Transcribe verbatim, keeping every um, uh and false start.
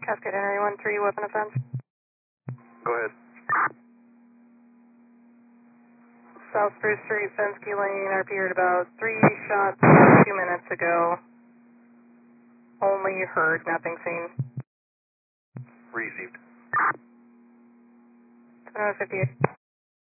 Cascade Henry one three, weapon offense. Go ahead. South Spruce Street, Fensky Lane, R P heard about three shots two minutes ago. Only heard, nothing seen. Received. twenty-one fifty-eight.